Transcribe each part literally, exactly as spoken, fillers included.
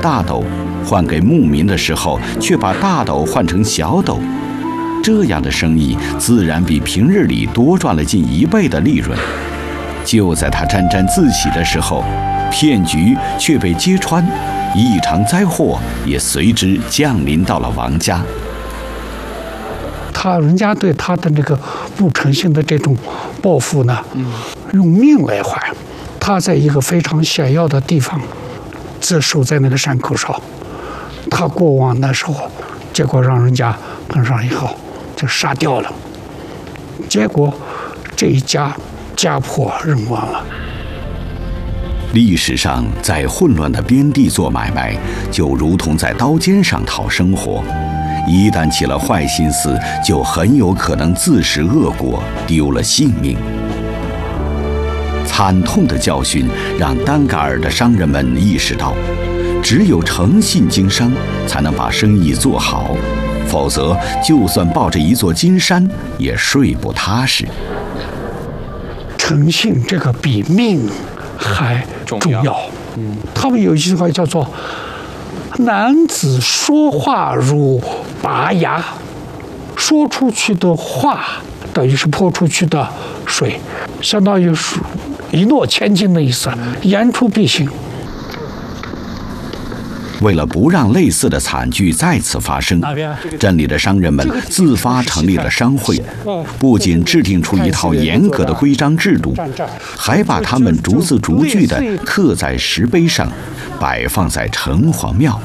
大斗，换给牧民的时候却把大斗换成小斗，这样的生意自然比平日里多赚了近一倍的利润。就在他沾沾自喜的时候，骗局却被揭穿，一场灾祸也随之降临到了王家。 他人家对他的那个不诚信的这种报复呢，嗯，用命来还。他在一个非常险要的地方，自守在那个山口上。他过往的时候，结果让人家碰上以后就杀掉了。结果这一家家破人亡了。 历史上，在混乱的边地做买卖，就如同在刀尖上讨生活。一旦起了坏心思，就很有可能自食恶果，丢了性命。惨痛的教训让丹嘎尔的商人们意识到，只有诚信经商，才能把生意做好，否则就算抱着一座金山，也睡不踏实。 诚信这个比命还重要。嗯，他们有一句话叫做“男子说话如拔牙”，说出去的话等于是泼出去的水，相当于是一诺千金的意思，言出必行。 为了不让类似的惨剧再次发生，镇里的商人们自发成立了商会，不仅制定出一套严格的规章制度，还把它们逐字逐句地刻在石碑上，摆放在城隍庙。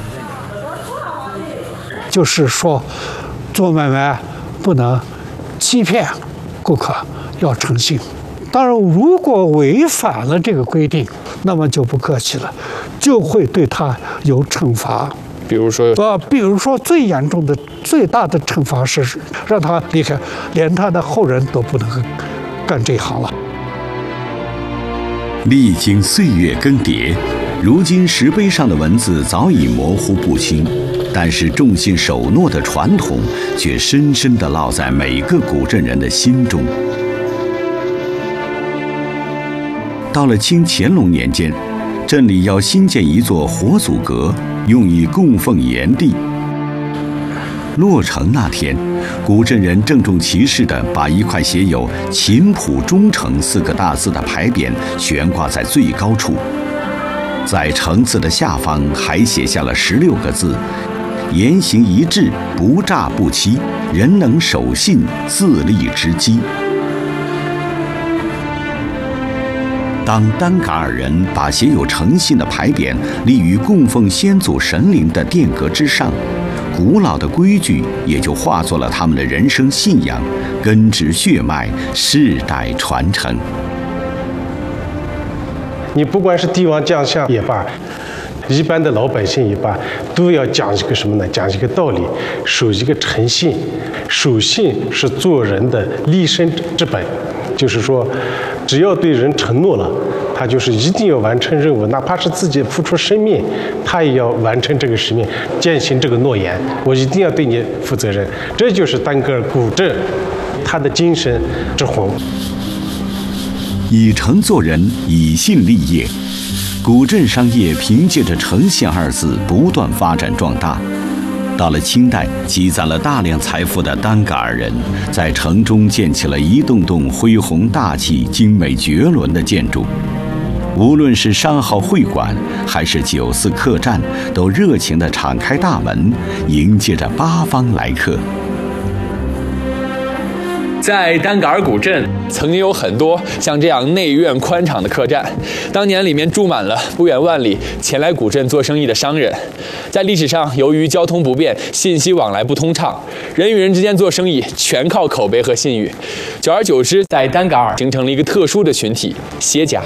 就是说，做买卖不能欺骗顾客，要诚信。当然，如果违反了这个规定，那么就不客气了，就会对他有惩罚。 比如说， 呃，比如说最严重的、最大的惩罚是让他离开，连他的后人都不能干这一行了。 历经岁月更迭，如今石碑上的文字早已模糊不清，但是重信守诺的传统却深深地烙在每个古镇人的心中。到了清乾隆年间，镇里要新建一座活祖阁，用以供奉炎帝。落成那天，古镇人郑重其事地把一块写有“秦谱忠诚”四个大字的牌匾悬挂在最高处，在城字的下方还写下了十六个字：“言行一致，不诈不欺，人能守信，自立之基。”当丹嘎尔人把写有诚信的牌匾立于供奉先祖神灵的殿阁之上，古老的规矩也就化作了他们的人生信仰，根植血脉，世代传承。 你不管是帝王将相也罢，一般的老百姓也罢，都要讲一个什么呢？讲一个道理，守一个诚信。守信是做人的立身之本，就是说，只要对人承诺了，他就是一定要完成任务，哪怕是自己付出生命，他也要完成这个使命，践行这个诺言。我一定要对你负责任，这就是丹格尔古镇他的精神之魂。 以诚做人，以信立业。古镇商业凭借着诚信二字不断发展壮大。到了清代，积攒了大量财富的丹嘎尔人，在城中建起了一栋栋恢宏大气、精美绝伦的建筑。无论是商号会馆，还是酒肆客栈，都热情地敞开大门，迎接着八方来客。 在丹嘎尔古镇，曾经有很多像这样内院宽敞的客栈，当年里面住满了不远万里前来古镇做生意的商人。在历史上，由于交通不便，信息往来不通畅，人与人之间做生意全靠口碑和信誉。久而久之，在丹嘎尔形成了一个特殊的群体——歇家。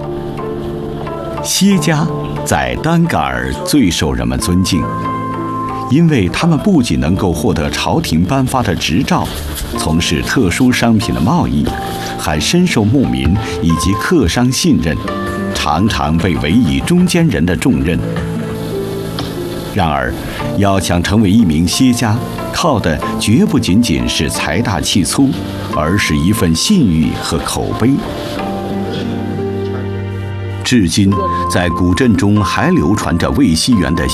歇家在丹嘎尔最受人们尊敬。因为他们不仅能够获得朝廷颁发的执照，从事特殊商品的贸易，还深受牧民以及客商信任，常常被委以中间人的重任。然而，要想成为一名歇家，靠的绝不仅仅是财大气粗，而是一份信誉和口碑。至今，在古镇中还流传着魏熙元的